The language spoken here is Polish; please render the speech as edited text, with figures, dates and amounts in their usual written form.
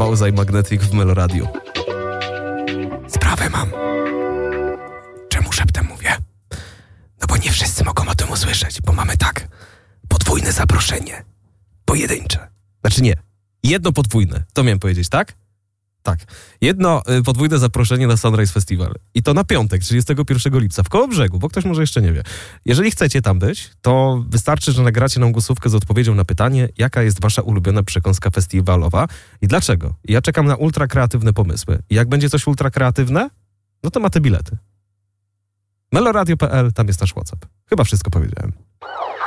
Bałza i Magnetic w Meloradiu. Sprawę mam. Czemu szeptem mówię? No bo nie wszyscy mogą o tym usłyszeć, bo mamy tak, podwójne zaproszenie, pojedyncze. Znaczy nie, jedno podwójne, to miałem powiedzieć, tak? Tak. Jedno podwójne zaproszenie na Sunrise Festival. I to na piątek, 31 lipca, w Kołobrzegu, bo ktoś może jeszcze nie wie. Jeżeli chcecie tam być, to wystarczy, że nagracie nam głosówkę z odpowiedzią na pytanie, jaka jest wasza ulubiona przekąska festiwalowa i dlaczego. Ja czekam na ultra kreatywne pomysły. I jak będzie coś ultra kreatywne, no to ma te bilety. Meloradio.pl, tam jest nasz WhatsApp. Chyba wszystko powiedziałem.